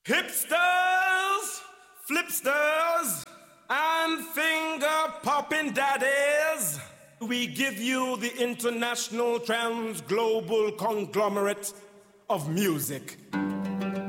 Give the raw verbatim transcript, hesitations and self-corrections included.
Hipsters, flipsters, and finger popping daddies. We give you the international trans global conglomerate of music.